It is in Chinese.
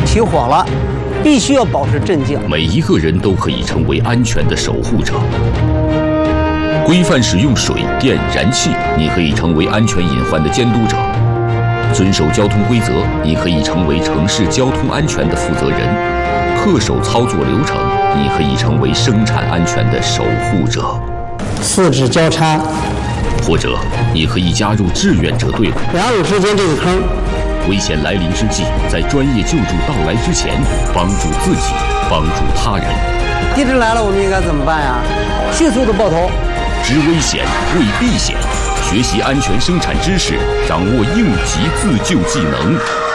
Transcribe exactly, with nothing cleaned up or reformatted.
起火了，必须要保持镇静。 每一个人都可以成为安全的守护者。规范使用水电燃气，你可以成为安全隐患的监督者；遵守交通规则，你可以成为城市交通安全的负责人；恪守操作流程，你可以成为生产安全的守护者。 四指交叉， 或者你可以加入志愿者队伍。 两乳之间这个坑， 危险来临之际，在专业救助到来之前，帮助自己，帮助他人。 地震来了，我们应该怎么办呀？迅速的抱头。 知危险，为避险，学习安全生产知识，掌握应急自救技能。